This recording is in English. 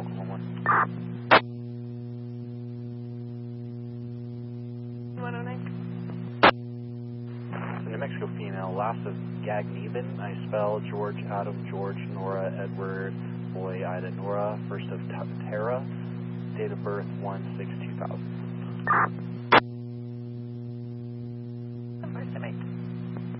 Oklahoma. 109. New Mexico female, last of Gagneven. I spell George, Adam, George, Nora, Edward, Boy, Ida, Nora. First of Tara. Date of birth 1/6/2000. First of May.